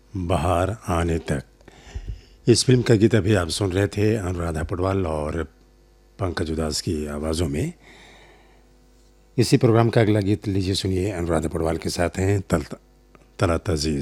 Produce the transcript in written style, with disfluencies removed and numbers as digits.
बाहर आने तक। इस फिल्म का गीत अभी आप सुन रहे थे अनुराधा पौडवाल और पंकज उदास की आवाज़ों में। इसी प्रोग्राम का अगला गीत लीजिए सुनिए, अनुराधा पौडवाल के साथ हैं तलत अजीज़।